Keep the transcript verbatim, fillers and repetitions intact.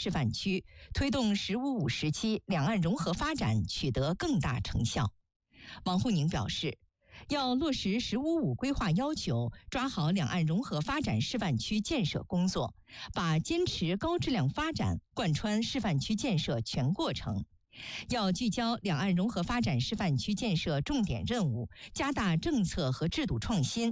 示范区，推动“十五五”时期两岸融合发展取得更大成效。王沪宁表示，要落实“十五五”规划要求，抓好两岸融合发展示范区建设工作，把坚持高质量发展贯穿示范区建设全过程。要聚焦两岸融合发展示范区建设重点任务，加大政策和制度创新，